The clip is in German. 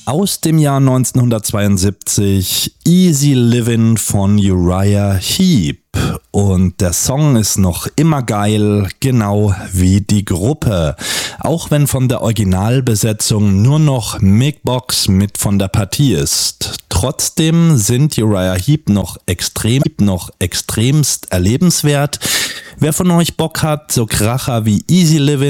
Aus dem Jahr 1972 Easy Livin' von Uriah Heep. Und der Song ist noch immer geil, genau wie die Gruppe. Auch wenn von der Originalbesetzung nur noch Mick Box mit von der Partie ist. Trotzdem sind Uriah Heep noch extremst erlebenswert. Wer von euch Bock hat, so Kracher wie Easy Livin'